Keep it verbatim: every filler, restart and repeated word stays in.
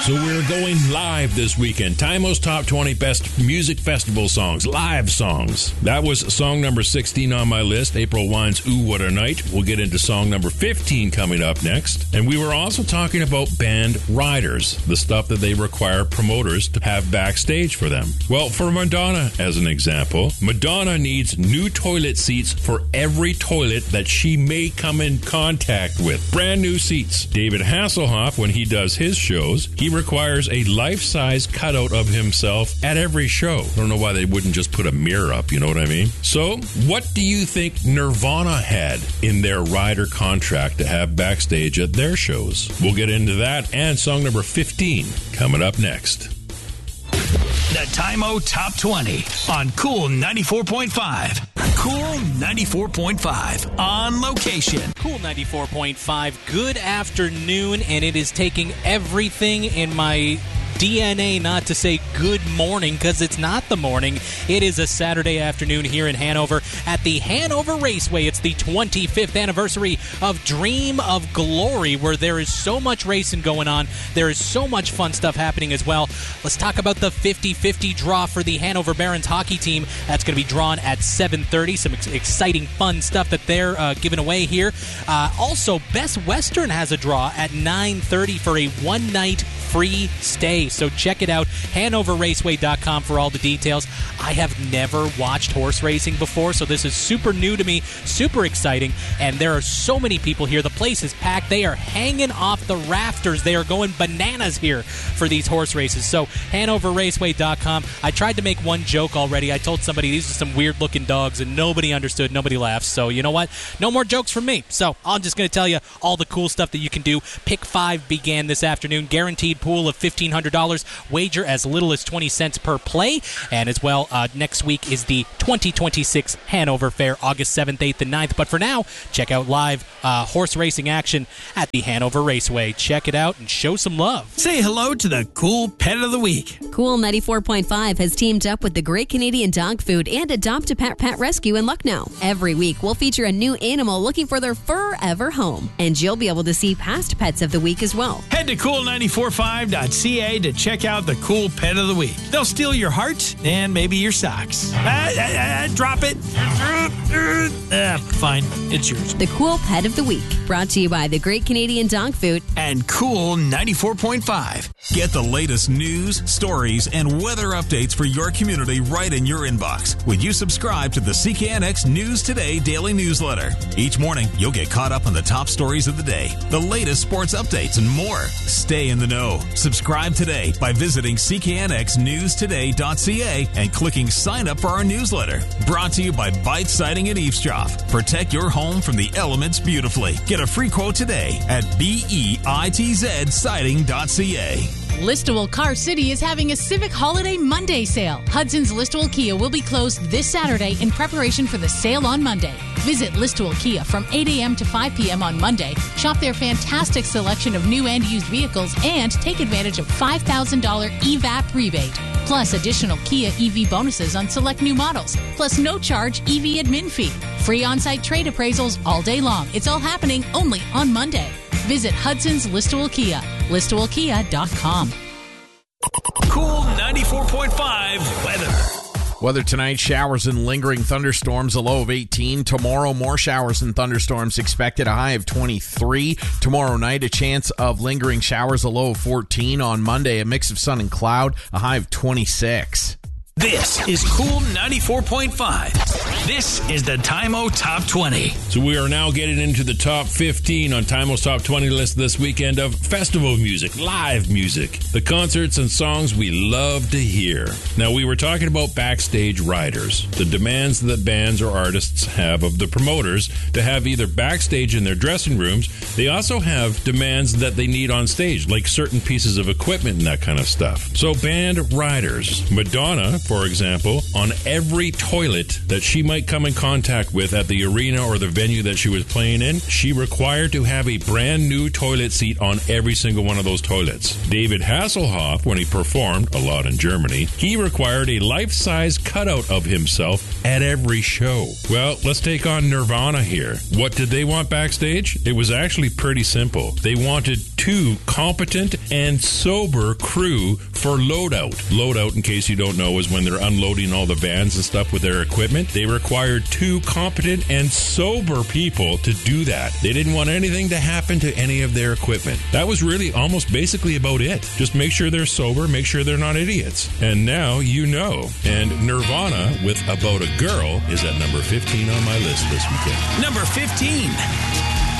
So we're going live this weekend. Timo's Top twenty Best Music Festival Songs, live songs. That was song number sixteen on my list, April Wine's Ooh What a Night. We'll get into song number fifteen coming up next. And we were also talking about band riders, the stuff that they require promoters to have backstage for them. Well, for Madonna, as an example, Madonna needs new toilet seats for every toilet that she may come in contact with. Brand new seats. David Hasselhoff, when he does his shows, he requires a life-size cutout of himself at every show. I don't know why they wouldn't just put a mirror up, you know what I mean? So, what do you think Nirvana had in their rider contract to have backstage at their shows? We'll get into that and song number fifteen coming up next. The Timo Top twenty on Cool ninety-four point five. Cool ninety-four point five on location. Cool ninety-four point five. Good afternoon, and it is taking everything in my D N A not to say good morning, because it's not the morning. It is a Saturday afternoon here in Hanover at the Hanover Raceway. It's the twenty-fifth anniversary of Dream of Glory, where there is so much racing going on. There is so much fun stuff happening as well. Let's talk about the fifty-fifty draw for the Hanover Barons hockey team. That's going to be drawn at seven thirty. Some ex- exciting, fun stuff that they're uh, giving away here. Uh, also, Best Western has a draw at nine thirty for a one-night free stay. So check it out, Hanover Raceway dot com for all the details. I have never watched horse racing before, so this is super new to me, super exciting, and there are so many people here. The place is packed. They are hanging off the rafters. They are going bananas here for these horse races. So Hanover Raceway dot com. I tried to make one joke already. I told somebody these are some weird-looking dogs, and nobody understood. Nobody laughed. So you know what? No more jokes from me. So I'm just going to tell you all the cool stuff that you can do. Pick five began this afternoon. Guaranteed pool of fifteen hundred dollars. Wager as little as twenty cents per play. And as well, uh, next week is the twenty twenty-six Hanover Fair, August seventh, eighth, and ninth. But for now, check out live uh, horse racing action at the Hanover Raceway. Check it out and show some love. Say hello to the Cool Pet of the Week. Cool ninety-four point five has teamed up with the Great Canadian Dog Food and Adopt a Pet Pet Rescue in Lucknow. Every week, we'll feature a new animal looking for their forever home. And you'll be able to see past pets of the week as well. Head to cool nine four five dot c a to check out the Cool Pet of the Week. They'll steal your heart and maybe your socks. Ah, ah, ah, drop it. Ah, fine, it's yours. The Cool Pet of the Week, brought to you by the Great Canadian Dog Food and Cool ninety-four point five. Get the latest news, stories, and weather updates for your community right in your inbox when you subscribe to the C K N X News Today daily newsletter. Each morning, you'll get caught up on the top stories of the day, the latest sports updates, and more. Stay in the know. Subscribe today by visiting c k n x news today dot c a and clicking sign up for our newsletter. Brought to you by Bite Siding and Eavesdrop. Protect your home from the elements beautifully. Get a free quote today at bitz siding dot c a. Listowel Car City is having a Civic Holiday Monday sale. Hudson's Listowel Kia will be closed this Saturday in preparation for the sale on Monday. Visit Listowel Kia from eight a.m. to five p.m. on Monday. Shop their fantastic selection of new and used vehicles and take advantage of five thousand dollars E V A P rebate. Plus additional Kia E V bonuses on select new models. Plus no charge E V admin fee. Free on-site trade appraisals all day long. It's all happening only on Monday. Visit Hudson's Listowel Kia. Listowel Kia dot com. Cool ninety-four point five weather. Weather tonight, showers and lingering thunderstorms, a low of eighteen. Tomorrow, more showers and thunderstorms expected, a high of twenty-three. Tomorrow night, a chance of lingering showers, a low of fourteen. On Monday, a mix of sun and cloud, a high of twenty-six. This is Cool ninety-four point five. This is the Timo Top twenty. So we are now getting into the top fifteen on Timo's Top twenty list this weekend of festival music, live music, the concerts and songs we love to hear. Now, we were talking about backstage riders, the demands that bands or artists have of the promoters to have either backstage in their dressing rooms. They also have demands that they need on stage, like certain pieces of equipment and that kind of stuff. So band riders, Madonna, for example, on every toilet that she might come in contact with at the arena or the venue that she was playing in, she required to have a brand new toilet seat on every single one of those toilets. David Hasselhoff, when he performed, a lot in Germany, he required a life-size cutout of himself at every show. Well, let's take on Nirvana here. What did they want backstage? It was actually pretty simple. They wanted two competent and sober crew for loadout. Loadout, in case you don't know, is when they're unloading all the vans and stuff with their equipment. They required two competent and sober people to do that. They didn't want anything to happen to any of their equipment. That was really almost basically about it. Just make sure they're sober, make sure they're not idiots. And now you know. And Nirvana with About a Girl is at number fifteen on my list this weekend. Number fifteen.